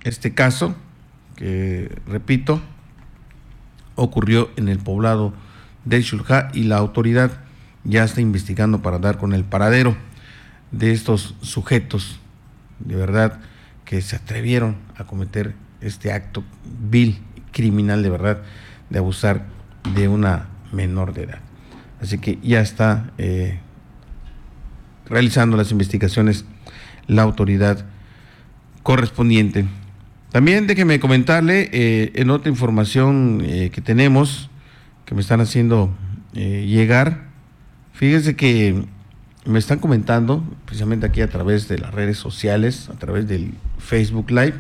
Este caso, que repito, ocurrió en el poblado de Xulha y la autoridad ya está investigando para dar con el paradero de estos sujetos, de verdad, que se atrevieron a cometer este acto vil, criminal, de verdad, de abusar de una menor de edad. Así que ya está realizando las investigaciones la autoridad correspondiente. También déjeme comentarle en otra información que tenemos, que me están haciendo llegar. Fíjese que me están comentando, precisamente aquí a través de las redes sociales, a través del Facebook Live,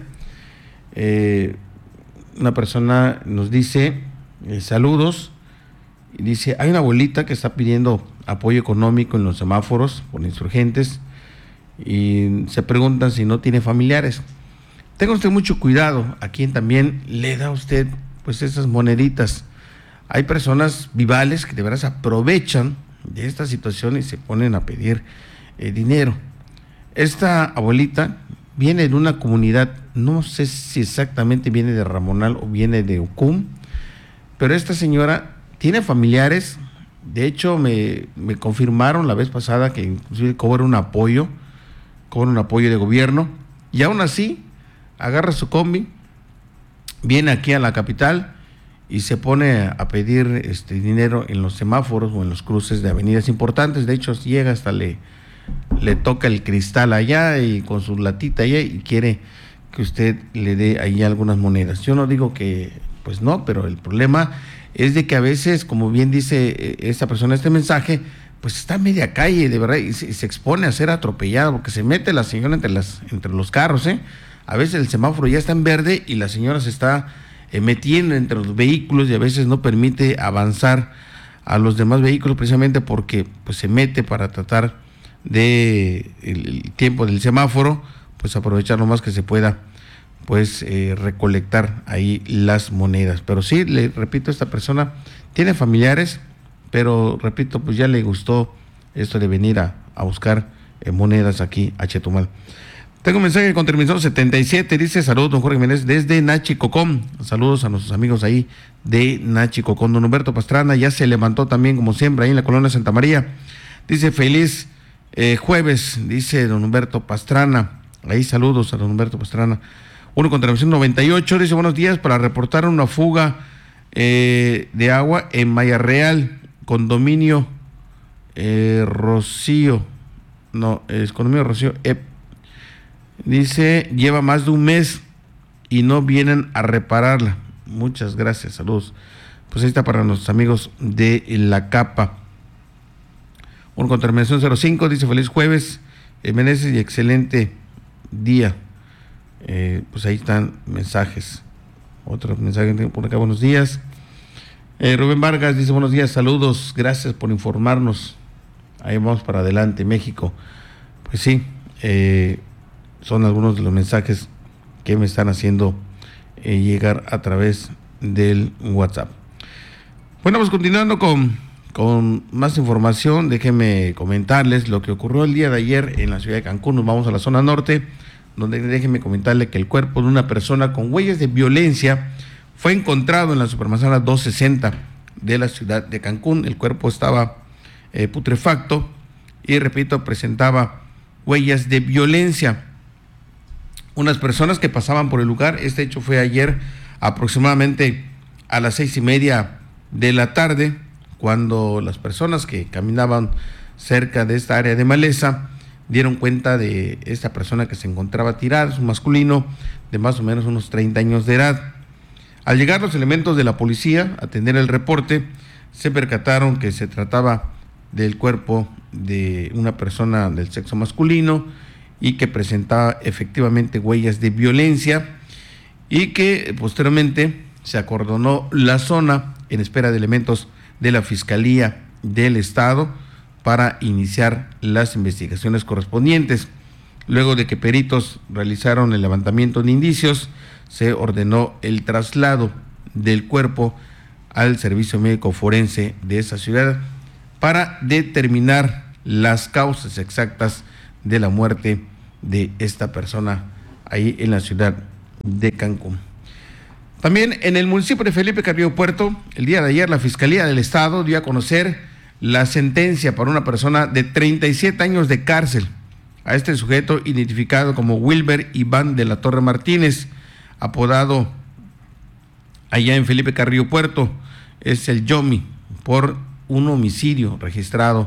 una persona nos dice, saludos, y dice, hay una abuelita que está pidiendo apoyo económico en los semáforos por insurgentes, y se preguntan si no tiene familiares. Tenga usted mucho cuidado a quien también le da a usted pues esas moneditas. Hay personas vivales que de verdad se aprovechan de esta situación y se ponen a pedir dinero. Esta abuelita viene de una comunidad, no sé si exactamente viene de Ramonal o viene de Ucum, pero esta señora tiene familiares. De hecho me confirmaron la vez pasada que inclusive cobra un apoyo de gobierno, y aún así agarra su combi, viene aquí a la capital y se pone a pedir dinero en los semáforos o en los cruces de avenidas importantes. De hecho, llega hasta le toca el cristal allá y con su latita allá y quiere que usted le dé ahí algunas monedas. Yo no digo que, pues no, pero el problema es de que a veces, como bien dice esta persona, este mensaje, pues está a media calle, de verdad, y se expone a ser atropellada porque se mete la señora entre los carros, A veces el semáforo ya está en verde y la señora se está metiendo entre los vehículos y a veces no permite avanzar a los demás vehículos precisamente porque pues se mete para tratar de el tiempo del semáforo, pues aprovechar lo más que se pueda, pues recolectar ahí las monedas. Pero sí, le repito, esta persona tiene familiares, pero repito, pues ya le gustó esto de venir a buscar monedas aquí a Chetumal. Tengo un mensaje con terminación 77, dice, saludos don Jorge Jiménez desde Nachicocón, saludos a nuestros amigos ahí de Nachicocón. Don Humberto Pastrana ya se levantó también como siempre ahí en la colonia Santa María, dice feliz jueves, dice don Humberto Pastrana, ahí saludos a don Humberto Pastrana. Uno con terminación 98, dice buenos días, para reportar una fuga de agua en Maya Real, condominio Rocío, no, es condominio Rocío, dice, lleva más de un mes y no vienen a repararla. Muchas gracias, saludos. Pues ahí está para nuestros amigos de La Capa. Uno con terminación 05, dice feliz jueves, Meneses, y excelente día. Pues ahí están mensajes. Otro mensaje por acá, buenos días. Rubén Vargas dice buenos días, saludos, gracias por informarnos. Ahí vamos para adelante, México. Pues sí, son algunos de los mensajes que me están haciendo llegar a través del WhatsApp. Bueno, pues continuando con más información, déjenme comentarles lo que ocurrió el día de ayer en la ciudad de Cancún. Nos vamos a la zona norte, donde déjenme comentarle que el cuerpo de una persona con huellas de violencia fue encontrado en la supermanzana 260 de la ciudad de Cancún. El cuerpo estaba putrefacto y, repito, presentaba huellas de violencia. Unas personas que pasaban por el lugar, este hecho fue ayer aproximadamente a las 6:30 de la tarde, cuando las personas que caminaban cerca de esta área de maleza dieron cuenta de esta persona que se encontraba tirada, es un masculino de más o menos unos 30 años de edad. Al llegar los elementos de la policía a atender el reporte, se percataron que se trataba del cuerpo de una persona del sexo masculino y que presentaba efectivamente huellas de violencia, y que posteriormente se acordonó la zona en espera de elementos de la Fiscalía del Estado para iniciar las investigaciones correspondientes. Luego de que peritos realizaron el levantamiento de indicios, se ordenó el traslado del cuerpo al servicio médico forense de esa ciudad para determinar las causas exactas de la muerte de esta persona ahí en la ciudad de Cancún. También en el municipio de Felipe Carrillo Puerto, el día de ayer la Fiscalía del Estado dio a conocer la sentencia para una persona de 37 años de cárcel a este sujeto identificado como Wilber Iván de la Torre Martínez, apodado allá en Felipe Carrillo Puerto, es el Yomi, por un homicidio registrado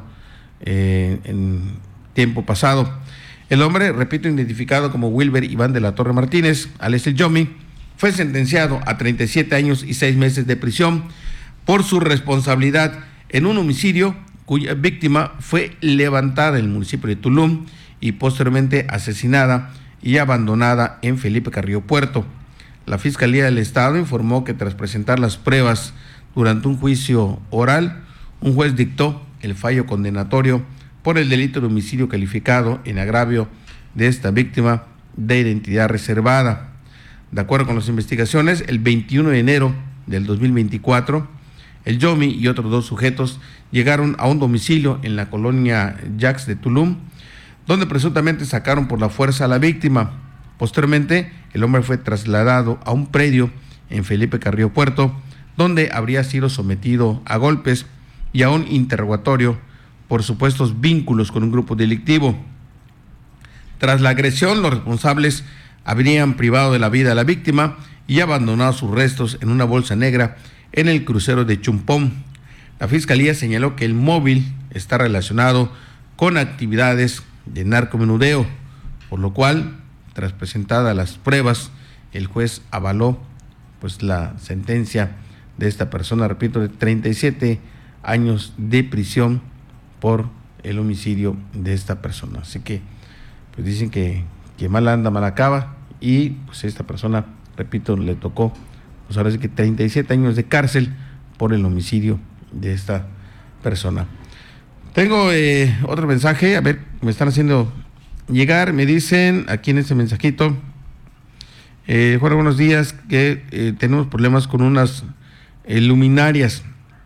en tiempo pasado. El hombre, repito, identificado como Wilber Iván de la Torre Martínez, alias el Yomi, fue sentenciado a 37 años y 6 meses de prisión por su responsabilidad en un homicidio cuya víctima fue levantada en el municipio de Tulum y posteriormente asesinada y abandonada en Felipe Carrillo Puerto. La Fiscalía del Estado informó que tras presentar las pruebas durante un juicio oral, un juez dictó el fallo condenatorio por el delito de homicidio calificado en agravio de esta víctima de identidad reservada. De acuerdo con las investigaciones, el 21 de enero del 2024, el Yomi y otros 2 sujetos llegaron a un domicilio en la colonia Jax de Tulum, donde presuntamente sacaron por la fuerza a la víctima. Posteriormente, el hombre fue trasladado a un predio en Felipe Carrillo Puerto, donde habría sido sometido a golpes y a un interrogatorio por supuestos vínculos con un grupo delictivo. Tras la agresión, los responsables habrían privado de la vida a la víctima y abandonado sus restos en una bolsa negra en el crucero de Chumpón. La Fiscalía señaló que el móvil está relacionado con actividades de narcomenudeo, por lo cual, tras presentadas las pruebas, el juez avaló pues la sentencia de esta persona, repito, de 37 años de prisión por el homicidio de esta persona. Así que pues dicen que mal anda, mal acaba, y pues esta persona, repito, le tocó, pues ahora sí que 37 años de cárcel por el homicidio de esta persona. Tengo otro mensaje, a ver, me están haciendo llegar, me dicen aquí en este mensajito, Jorge, buenos días, que tenemos problemas con unas luminarias,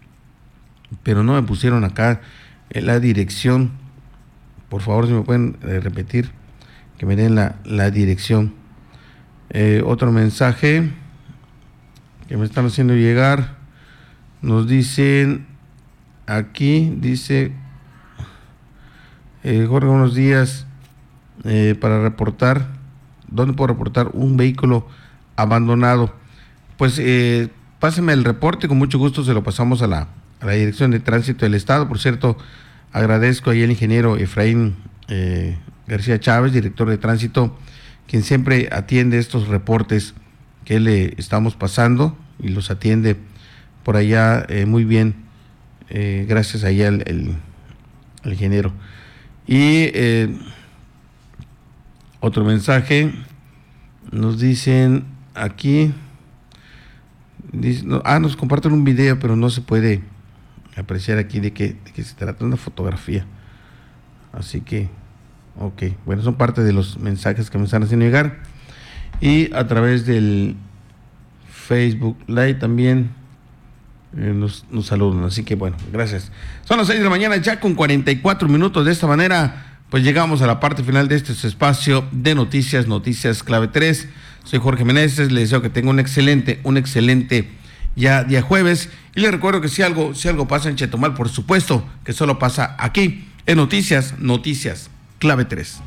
pero no me pusieron acá la dirección. Por favor, si me pueden repetir, que me den la dirección. Otro mensaje que me están haciendo llegar, nos dicen aquí, dice Jorge, buenos días, para reportar, ¿dónde puedo reportar un vehículo abandonado? Pues páseme el reporte, con mucho gusto se lo pasamos a la Dirección de Tránsito del Estado. Por cierto, agradezco ahí al ingeniero Efraín García Chávez, director de Tránsito, quien siempre atiende estos reportes que le estamos pasando y los atiende por allá muy bien, gracias allá al ingeniero. Y otro mensaje, nos dicen aquí, nos comparten un video, pero no se puede apreciar aquí de qué se trata, una fotografía. Así que, ok, bueno, son parte de los mensajes que me están haciendo llegar. Y a través del Facebook Live también nos saludan. Así que bueno, gracias. Son las 6 de la mañana ya con 44 minutos. De esta manera, pues llegamos a la parte final de este espacio de Noticias Clave 3. Soy Jorge Meneses, les deseo que tenga un excelente ya día jueves. Y les recuerdo que si algo pasa en Chetumal, por supuesto que solo pasa aquí en Noticias Clave 3.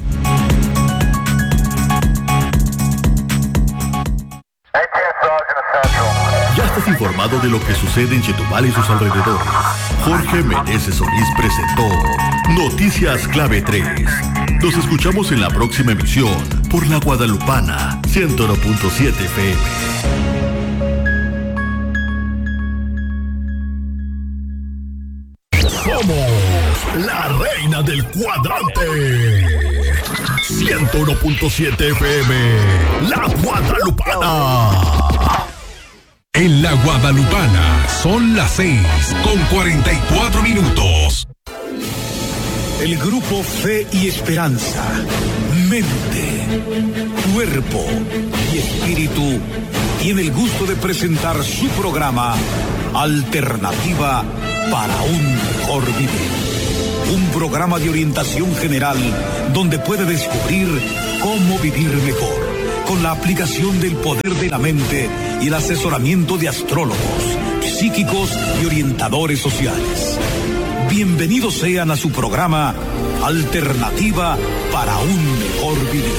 Ya estás informado de lo que sucede en Chetumal y sus alrededores. Jorge Meneses Solís presentó Noticias Clave 3. Nos escuchamos en la próxima emisión por La Guadalupana 101.7 FM. Somos la reina del cuadrante. 101.7 FM. La Guadalupana. En La Guadalupana son las 6:44. El grupo Fe y Esperanza, Mente, Cuerpo y Espíritu tiene el gusto de presentar su programa Alternativa para un mejor vivir. Un programa de orientación general donde puede descubrir cómo vivir mejor, con la aplicación del poder de la mente y el asesoramiento de astrólogos, psíquicos y orientadores sociales. Bienvenidos sean a su programa Alternativa para un Mejor Vivir.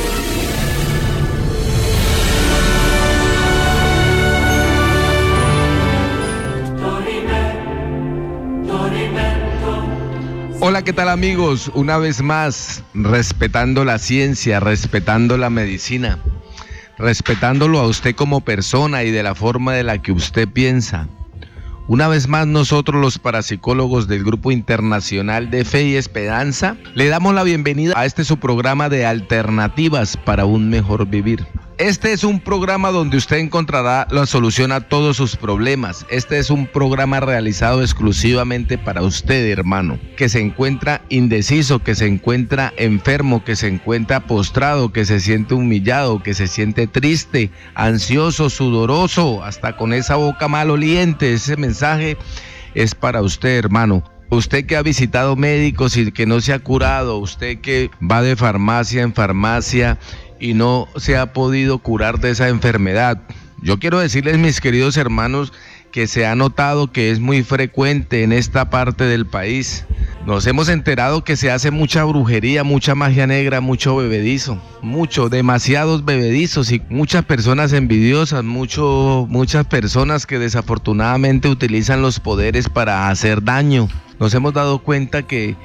Hola, ¿qué tal amigos? Una vez más, respetando la ciencia, respetando la medicina, respetándolo a usted como persona y de la forma de la que usted piensa. Una vez más nosotros los parapsicólogos del Grupo Internacional de Fe y Esperanza le damos la bienvenida a su programa de Alternativas para un Mejor Vivir. Este es un programa donde usted encontrará la solución a todos sus problemas. Este es un programa realizado exclusivamente para usted, hermano, que se encuentra indeciso, que se encuentra enfermo, que se encuentra postrado, que se siente humillado, que se siente triste, ansioso, sudoroso, hasta con esa boca maloliente. Ese mensaje es para usted, hermano. Usted que ha visitado médicos y que no se ha curado, usted que va de farmacia en farmacia y no se ha podido curar de esa enfermedad. Yo quiero decirles, mis queridos hermanos, que se ha notado que es muy frecuente en esta parte del país. Nos hemos enterado que se hace mucha brujería, mucha magia negra, mucho bebedizo, demasiados bebedizos y muchas personas envidiosas, muchas personas que desafortunadamente utilizan los poderes para hacer daño. Nos hemos dado cuenta que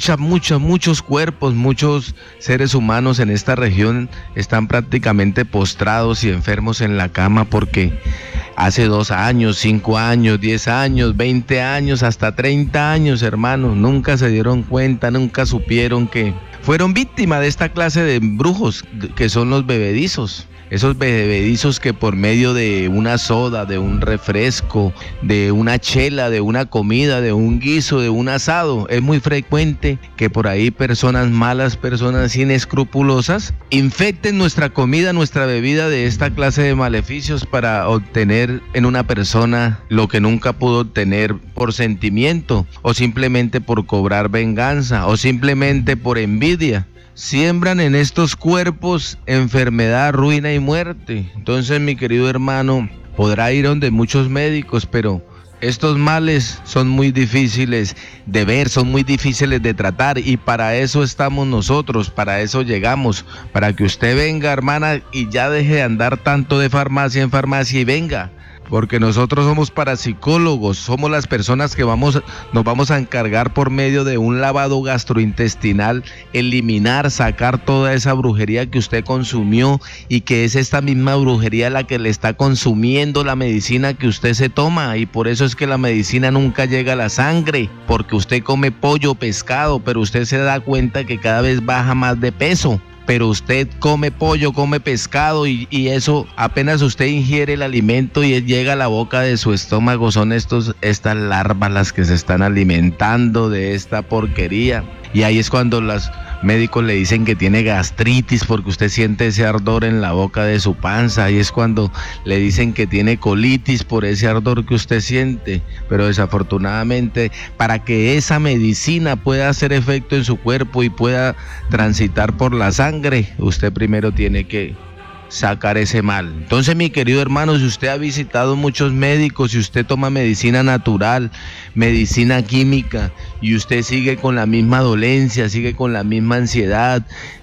muchos cuerpos, muchos seres humanos en esta región están prácticamente postrados y enfermos en la cama porque hace 2 años, 5 años, 10 años, 20 años, hasta 30 años, hermanos, nunca se dieron cuenta, nunca supieron que fueron víctimas de esta clase de brujos que son los bebedizos. Esos bebedizos que por medio de una soda, de un refresco, de una chela, de una comida, de un guiso, de un asado, es muy frecuente que por ahí personas malas, personas inescrupulosas, infecten nuestra comida, nuestra bebida de esta clase de maleficios para obtener en una persona lo que nunca pudo obtener por sentimiento, o simplemente por cobrar venganza, o simplemente por envidia. Siembran en estos cuerpos enfermedad, ruina y muerte. Entonces, mi querido hermano, podrá ir donde muchos médicos, pero estos males son muy difíciles de ver, son muy difíciles de tratar, y para eso estamos nosotros, para eso llegamos, para que usted venga, hermana, y ya deje de andar tanto de farmacia en farmacia y venga. Porque nosotros somos parapsicólogos, somos las personas que nos vamos a encargar por medio de un lavado gastrointestinal, eliminar, sacar toda esa brujería que usted consumió y que es esta misma brujería la que le está consumiendo la medicina que usted se toma, y por eso es que la medicina nunca llega a la sangre, porque usted come pollo, pescado, pero usted se da cuenta que cada vez baja más de peso. Pero usted come pollo, come pescado y eso apenas usted ingiere el alimento y llega a la boca de su estómago, son estas larvas las que se están alimentando de esta porquería. Y ahí es cuando los médicos le dicen que tiene gastritis porque usted siente ese ardor en la boca de su panza. Ahí es cuando le dicen que tiene colitis por ese ardor que usted siente. Pero desafortunadamente, para que esa medicina pueda hacer efecto en su cuerpo y pueda transitar por la sangre, usted primero tiene que sacar ese mal. Entonces, mi querido hermano, si usted ha visitado muchos médicos, si usted toma medicina natural, medicina química, y usted sigue con la misma dolencia, sigue con la misma ansiedad,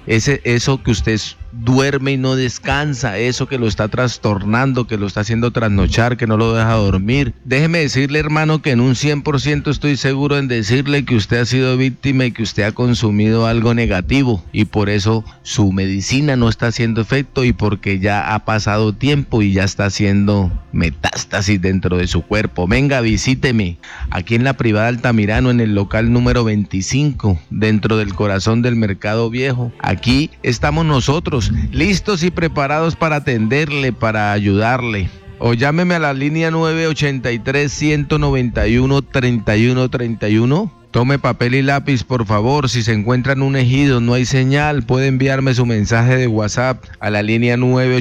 eso que usted duerme y no descansa, eso que lo está trastornando, que lo está haciendo trasnochar, que no lo deja dormir. Déjeme decirle, hermano, que en un 100% estoy seguro en decirle que usted ha sido víctima y que usted ha consumido algo negativo, y por eso su medicina no está haciendo efecto, y porque ya ha pasado tiempo y ya está haciendo metástasis dentro de su cuerpo. Venga, visíteme aquí en la privada Altamirano, en el local número 25, dentro del corazón del Mercado Viejo. Aquí estamos nosotros, listos y preparados para atenderle, para ayudarle. O llámeme a la línea 983-191-3131. Tome papel y lápiz, por favor. Si se encuentra en un ejido, no hay señal, puede enviarme su mensaje de WhatsApp a la línea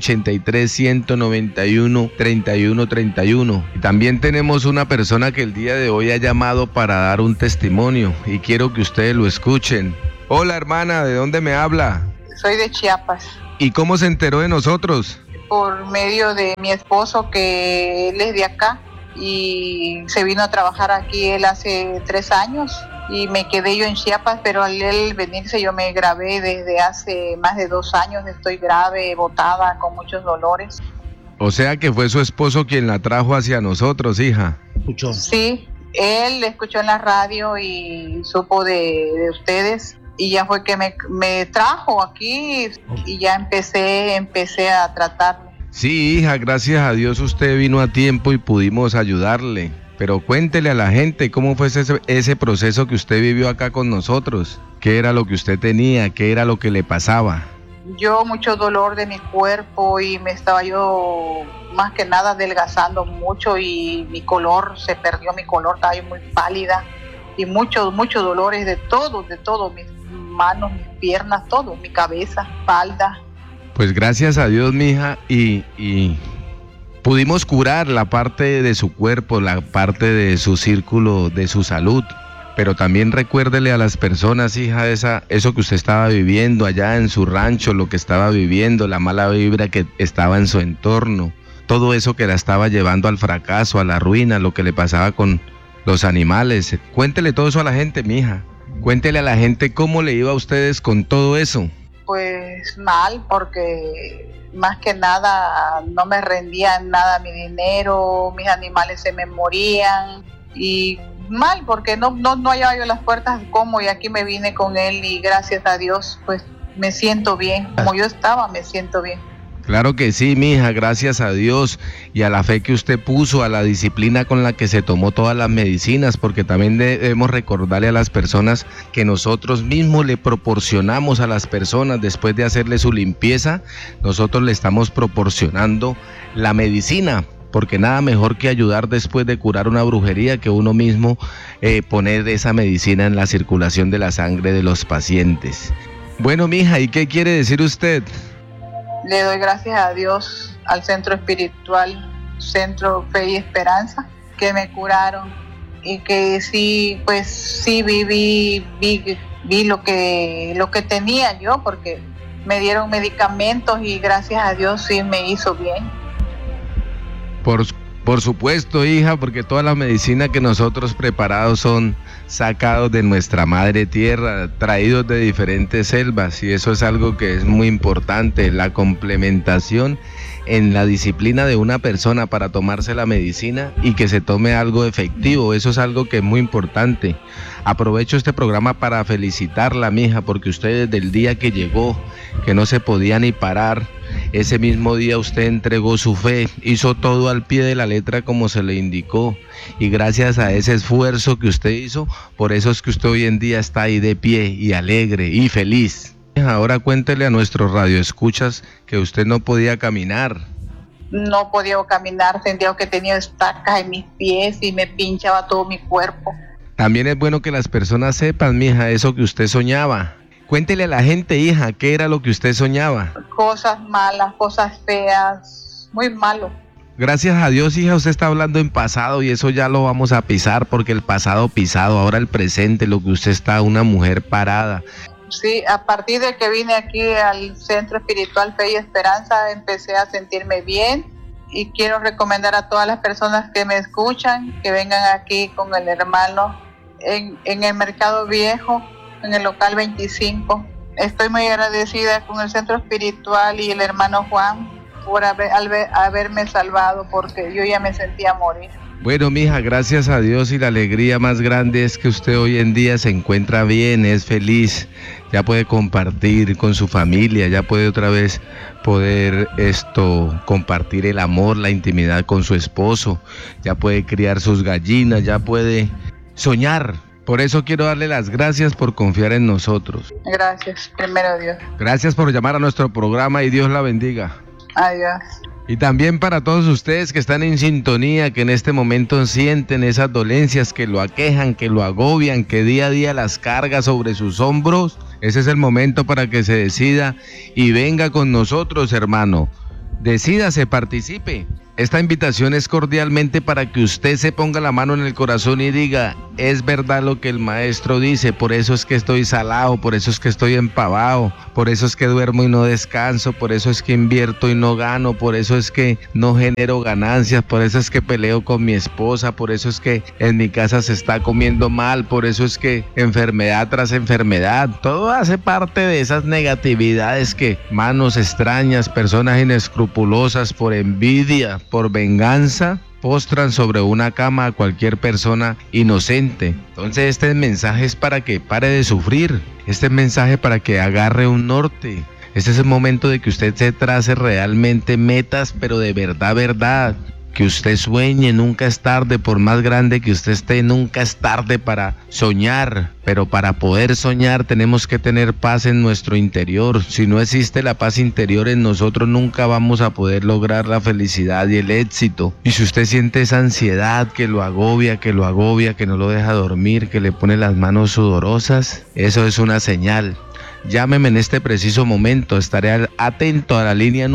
983-191-3131. Y también tenemos una persona que el día de hoy ha llamado para dar un testimonio y quiero que ustedes lo escuchen. Hola, hermana, ¿de dónde me habla? Soy de Chiapas. ¿Y cómo se enteró de nosotros? Por medio de mi esposo, que él es de acá y se vino a trabajar aquí él hace 3 años y me quedé yo en Chiapas, pero al él venirse yo me grabé desde hace más de 2 años, estoy grave, botada, con muchos dolores. O sea que fue su esposo quien la trajo hacia nosotros, hija. Escuchó. Sí, él escuchó en la radio y supo de ustedes y ya fue que me trajo aquí y ya empecé a tratarlo. Sí, hija, gracias a Dios usted vino a tiempo y pudimos ayudarle. Pero cuéntele a la gente cómo fue ese proceso que usted vivió acá con nosotros. ¿Qué era lo que usted tenía? ¿Qué era lo que le pasaba? Yo mucho dolor de mi cuerpo y me estaba yo más que nada adelgazando mucho y mi color se perdió, estaba yo muy pálida y muchos dolores de todo, mis manos, mis piernas, todo, mi cabeza, espalda. Pues gracias a Dios, mija, y pudimos curar la parte de su cuerpo, la parte de su círculo, de su salud. Pero también recuérdele a las personas, hija, eso que usted estaba viviendo allá en su rancho, lo que estaba viviendo, la mala vibra que estaba en su entorno, todo eso que la estaba llevando al fracaso, a la ruina, lo que le pasaba con los animales. Cuéntele todo eso a la gente, mija. Cuéntele a la gente cómo le iba a ustedes con todo eso. Pues mal, porque más que nada no me rendían nada mi dinero, mis animales se me morían y mal porque no hallaba yo las puertas como, y aquí me vine con él y gracias a Dios pues me siento bien, como yo estaba me siento bien. Claro que sí, mija, gracias a Dios y a la fe que usted puso, a la disciplina con la que se tomó todas las medicinas, porque también debemos recordarle a las personas que nosotros mismos le proporcionamos a las personas, después de hacerle su limpieza, nosotros le estamos proporcionando la medicina, porque nada mejor que ayudar después de curar una brujería que uno mismo poner esa medicina en la circulación de la sangre de los pacientes. Bueno, mija, ¿y qué quiere decir usted? Le doy gracias a Dios, al centro espiritual, Centro Fe y Esperanza, que me curaron y que sí, pues sí vi lo que tenía yo, porque me dieron medicamentos y gracias a Dios sí me hizo bien. Por supuesto, hija, porque toda la medicina que nosotros preparados son sacados de nuestra madre tierra, traídos de diferentes selvas, y eso es algo que es muy importante, la complementación en la disciplina de una persona para tomarse la medicina y que se tome algo efectivo, eso es algo que es muy importante. Aprovecho este programa para felicitarla, mija, porque usted desde el día que llegó, que no se podía ni parar, ese mismo día usted entregó su fe, hizo todo al pie de la letra como se le indicó, y gracias a ese esfuerzo que usted hizo, por eso es que usted hoy en día está ahí de pie y alegre y feliz. Ahora cuéntele a nuestros radioescuchas que usted no podía caminar. No podía caminar, sentía que tenía estacas en mis pies y me pinchaba todo mi cuerpo. También es bueno que las personas sepan, mija, eso que usted soñaba. Cuéntele a la gente, hija, ¿qué era lo que usted soñaba? Cosas malas, cosas feas, muy malo. Gracias a Dios, hija, usted está hablando en pasado y eso ya lo vamos a pisar, porque el pasado pisado, ahora el presente, lo que usted está, una mujer parada. Sí, a partir de que vine aquí al Centro Espiritual Fe y Esperanza, empecé a sentirme bien y quiero recomendar a todas las personas que me escuchan que vengan aquí con el hermano en el Mercado Viejo, en el local 25. Estoy muy agradecida con el Centro Espiritual y el hermano Juan por haberme salvado, porque yo ya me sentía morir. Bueno, mija, gracias a Dios, y la alegría más grande es que usted hoy en día se encuentra bien, es feliz, ya puede compartir con su familia, ya puede otra vez poder compartir el amor, la intimidad con su esposo, ya puede criar sus gallinas, ya puede soñar. Por eso quiero darle las gracias por confiar en nosotros. Gracias, primero Dios. Gracias por llamar a nuestro programa y Dios la bendiga. Adiós. Y también para todos ustedes que están en sintonía, que en este momento sienten esas dolencias que lo aquejan, que lo agobian, que día a día las carga sobre sus hombros, ese es el momento para que se decida y venga con nosotros, hermano. Decídase, participe. Esta invitación es cordialmente para que usted se ponga la mano en el corazón y diga, es verdad lo que el maestro dice, por eso es que estoy salado, por eso es que estoy empavado, por eso es que duermo y no descanso, por eso es que invierto y no gano, por eso es que no genero ganancias, por eso es que peleo con mi esposa, por eso es que en mi casa se está comiendo mal, por eso es que enfermedad tras enfermedad, todo hace parte de esas negatividades que manos extrañas, personas inescrupulosas por envidia, por venganza, postran sobre una cama a cualquier persona inocente. Entonces este mensaje es para que pare de sufrir, este mensaje para que agarre un norte. Este es el momento de que usted se trace realmente metas, pero de verdad. Que usted sueñe, nunca es tarde, por más grande que usted esté, nunca es tarde para soñar. Pero para poder soñar tenemos que tener paz en nuestro interior. Si no existe la paz interior en nosotros, nunca vamos a poder lograr la felicidad y el éxito. Y si usted siente esa ansiedad que lo agobia, que no lo deja dormir, que le pone las manos sudorosas, eso es una señal. Llámeme en este preciso momento, estaré atento a la línea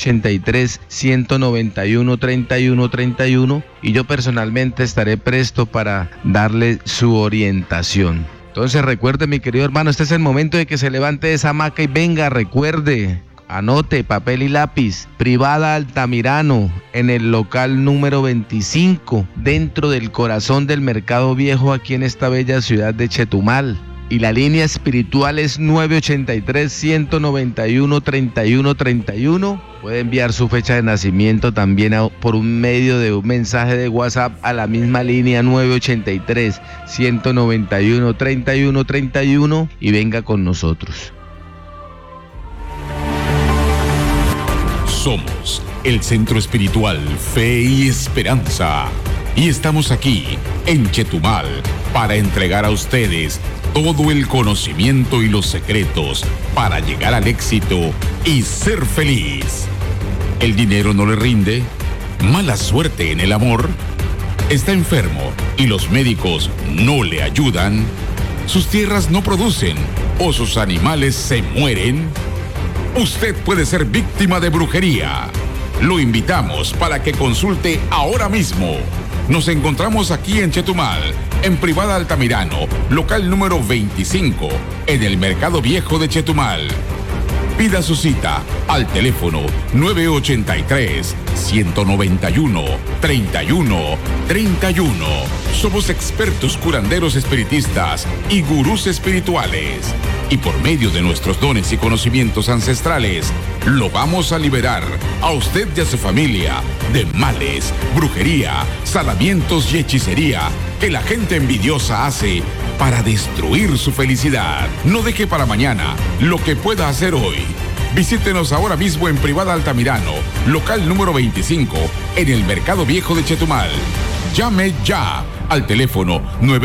983-191-3131 y yo personalmente estaré presto para darle su orientación. Entonces recuerde, mi querido hermano, este es el momento de que se levante de esa hamaca y venga, recuerde. Anote, papel y lápiz, Privada Altamirano, en el local número 25, dentro del corazón del Mercado Viejo, aquí en esta bella ciudad de Chetumal. Y la línea espiritual es 983-191-3131. Puede enviar su fecha de nacimiento también por un medio de un mensaje de WhatsApp a la misma línea 983-191-3131 y venga con nosotros. Somos el Centro Espiritual Fe y Esperanza y estamos aquí en Chetumal para entregar a ustedes todo el conocimiento y los secretos para llegar al éxito y ser feliz. ¿El dinero no le rinde? ¿Mala suerte en el amor? ¿Está enfermo y los médicos no le ayudan? ¿Sus tierras no producen o sus animales se mueren? Usted puede ser víctima de brujería. Lo invitamos para que consulte ahora mismo. Nos encontramos aquí en Chetumal, en Privada Altamirano, local número 25, en el Mercado Viejo de Chetumal. Pida su cita al teléfono 983-191-3131. Somos expertos curanderos espiritistas y gurús espirituales. Y por medio de nuestros dones y conocimientos ancestrales, lo vamos a liberar a usted y a su familia de males, brujería, salamientos y hechicería que la gente envidiosa hace para destruir su felicidad. No deje para mañana lo que pueda hacer hoy. Visítenos ahora mismo en Privada Altamirano, local número 25, en el Mercado Viejo de Chetumal. Llame ya al teléfono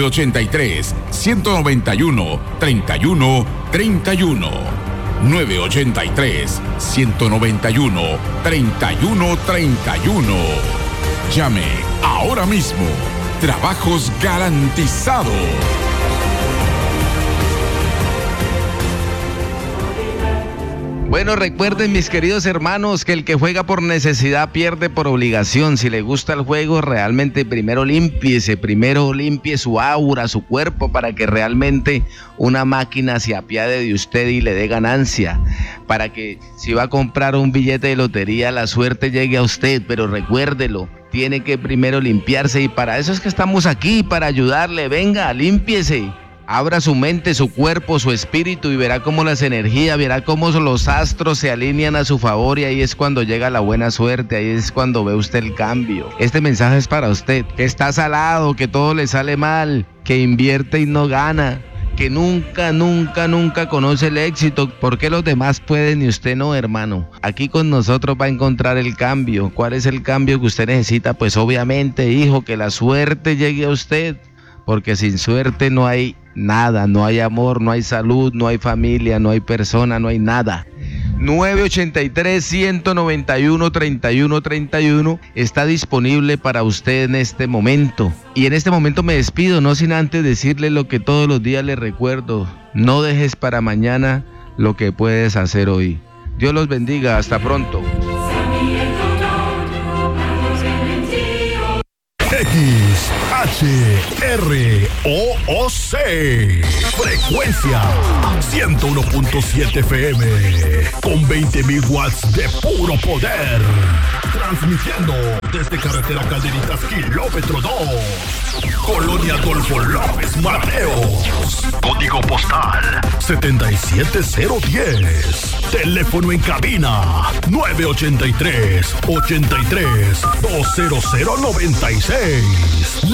983-191-3131. 983-191-3131. Llame ahora mismo. Trabajos garantizados. Bueno, recuerden, mis queridos hermanos, que el que juega por necesidad pierde por obligación. Si le gusta el juego, realmente primero limpie su aura, su cuerpo, para que realmente una máquina se apiade de usted y le dé ganancia. Para que si va a comprar un billete de lotería, la suerte llegue a usted, pero recuérdelo. Tiene que primero limpiarse y para eso es que estamos aquí, para ayudarle. Venga, límpiese. Abra su mente, su cuerpo, su espíritu y verá cómo las energías, verá cómo los astros se alinean a su favor y ahí es cuando llega la buena suerte, ahí es cuando ve usted el cambio. Este mensaje es para usted, que está salado, que todo le sale mal, que invierte y no gana, que nunca conoce el éxito. ¿Por qué los demás pueden y usted no, hermano? Aquí con nosotros va a encontrar el cambio. ¿Cuál es el cambio que usted necesita? Pues obviamente, hijo, que la suerte llegue a usted, porque sin suerte no hay nada, no hay amor, no hay salud, no hay familia, no hay persona, no hay nada. 983-191-3131 está disponible para usted en este momento. Y en este momento me despido, no sin antes decirle lo que todos los días le recuerdo: no dejes para mañana lo que puedes hacer hoy. Dios los bendiga, hasta pronto. XHROOC. Frecuencia 101.7 FM. Con 20.000 watts de puro poder. Transmitiendo desde carretera Calderitas, kilómetro 2. Colonia Adolfo López Mateos. Código postal 77010. Teléfono en cabina 983-83-20096.